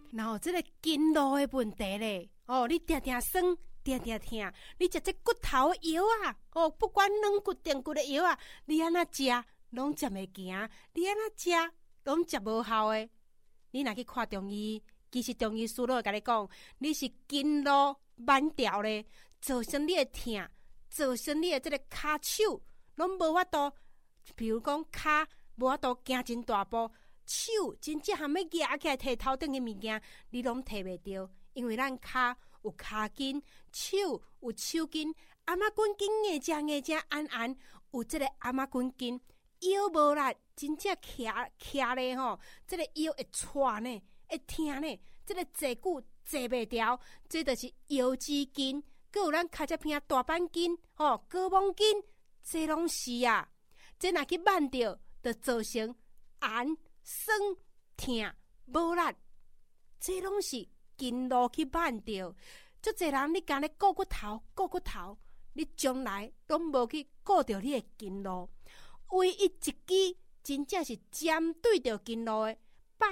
然后这个筋络的问题咧，你定定酸，定定痛，你食这骨头的药啊，不管软骨定骨的药啊，你安那食拢食袂行，你安那食拢食无效的。你若去看中医，其实中医师都会甲你讲，你是筋络慢调咧，造成你的痛，造成你的这个骹手拢无法度，比如讲骹无法度行真大步，手真正含要举起来摕头顶的物件，你拢摕袂着，因为咱骹有骹筋，手有手筋，阿妈筋硬正安，有这个阿妈筋。腰无力，真正徛咧吼，这个腰会喘呢，会痛呢，这个坐久坐袂牢，这就是腰肌筋，佮有咱脚趾片大板筋、胳膊筋，这拢是啊。这若去慢着，就造成寒、酸、痛、无力，这拢是筋络去慢着。足侪人你干咧顾骨头，你将来拢无去顾着你的筋络。唯一一支真正是针对着筋络的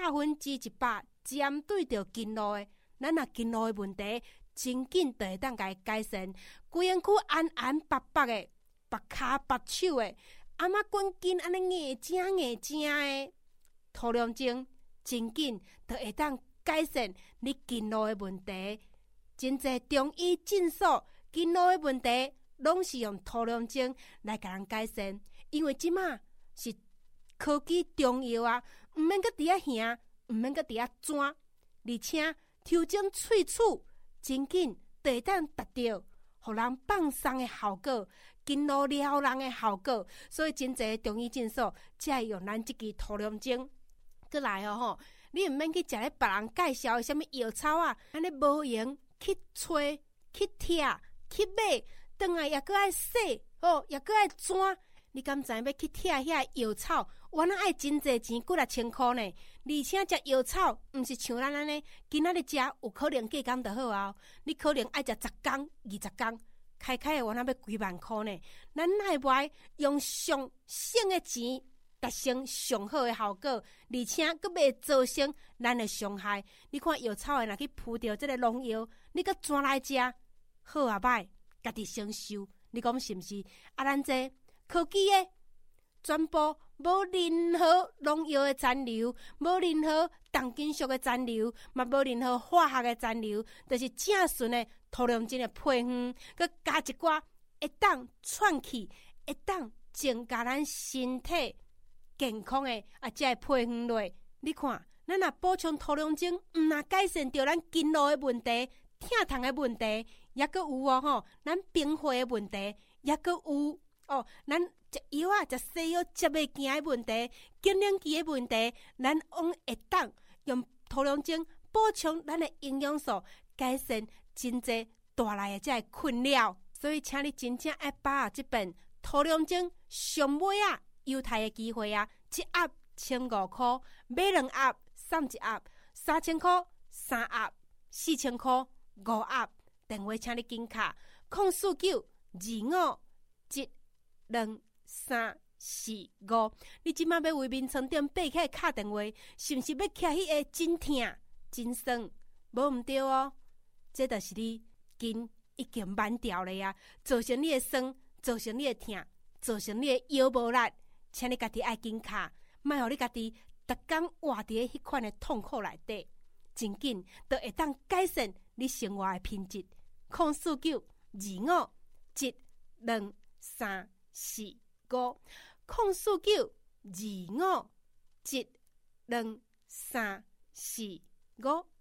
100%针对着筋络的，咱若筋络的问题，真紧就会当甲伊改善。规身躯安白白的，白骹白手的，阿妈筋安尼硬正的，涂凉精真紧就会当改善你筋络的问题。真侪中医诊所筋络的问题，拢是用涂凉精来甲人改善。因为即马是科技中药啊，毋免搁伫遐行，毋免搁伫遐转，而且调整喙齿，真紧就会当达到互人放松的效果，筋络了人的效果。所以真侪中医诊所才会用咱即支涂凉精。过来吼，你毋免去食咧别人介绍的什么药草啊，安尼无用，去找去拆去买，转来也搁爱洗也搁爱转。你敢知要去拆遐药草，原来爱真侪钱，几6000块呢？而且食药草，毋是像咱安尼，今仔日食有可能过工就好啊。你可能爱食10工、20工，开的原来要几万块呢？咱哪会用上省的钱，达成上好的效果，而且阁袂造成咱的伤害。你看药草的，若去铺着这个农药，你阁转来食，好啊歹，家己承受。你讲是毋是？啊，咱这科技的全部无任何农药的残留，无任何重金属的残留，嘛无任何化学的残留，就是正纯的涂凉精的配方，佮加一寡会当喘气，会当增加咱身体健康的这配方类。你看，咱若补充涂凉精，毋若改善着咱筋络的问题、疼痛的问题，也佮有咱平血的问题，也佮有。咱食药啊，食西药食袂行的问题，更年期的问题，咱往会当用涂凉精补充咱的营养素，改善真济大来的这困扰。所以，请你真正爱把握这本涂凉精上尾优待的机会啊！一盒1500块，买2盒送1盒，3000块3盒，4000块5盒。电话请你紧卡04925723445。你即马要为面床顶爬起来敲电话，是毋是要徛迄个真痛真酸？无毋对哦，这就是你筋已经慢调了呀，造成你的酸，造成你的痛，造成你的腰无力。请你家己爱紧卡，莫互你家己逐工活伫迄款的痛苦内底，真紧就会当改善你生活的品质。04925723445，04925723445。